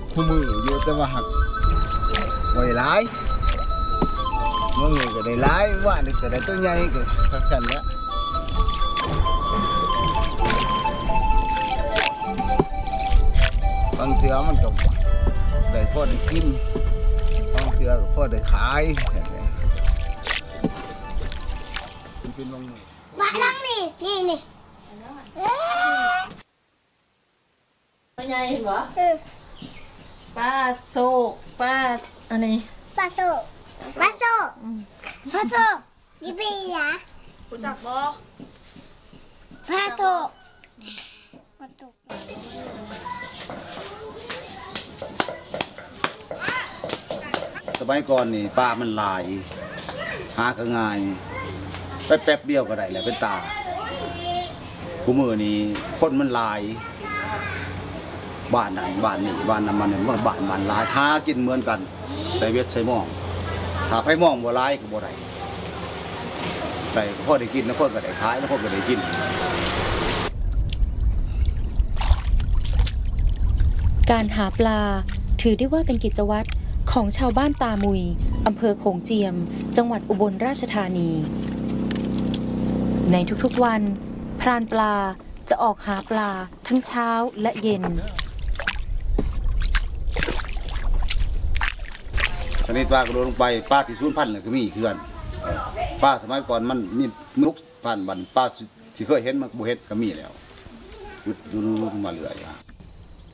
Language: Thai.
ผู้มืออยู่แต่ว่าหักบ่ได้หลายเมื่อนี้ก็ได้หลายว่านี่ก็ได้ตัวใหญ่ก็สั้นๆแล้วบางเทื่อมันก็ได้พอได้กินบางเทื่อก็พอได้ขายมันเป็นบางมื้อมาลังนี่ตัวใหญ่เห็นบ่ป้าโศกป้าอันนี้ปลาโซนี่เป็นยารู้จักบ่ปลาโตสมัยก่อนนี่ปลามันหลายหาก็ง่ายไปแป๊บเดียวก็ได้แหละเป็นตาผู้มือนี่คนมันหลายบ้านนั้นบ้านนี้บ้านนั้นมันบ้านมันหลายหากินเหมือนกันใส่เวทใส่หม้องถ้าไผหม้องบ่หลายก็บ่ได้แต่พอได้กินแล้วคนก็ได้ขายแล้วคนก็ได้กินการหาปลาถือได้ว่าเป็นกิจวัตรของชาวบ้านตามุยอำเภอโขงเจียมจังหวัดอุบลราชธานีในทุกๆวันพรานปลาจะออกหาปลาทั้งเช้าและเย็นชนิดปลากระโดดลงไปปลาที่สูญพันธุ์ก็มีคือกันปลาสมัยก่อนมันมีมุกพันธุ์บันปลาที่เคยเห็นมันบ่เห็นก็มีแล้วอยู่มาเรื่อย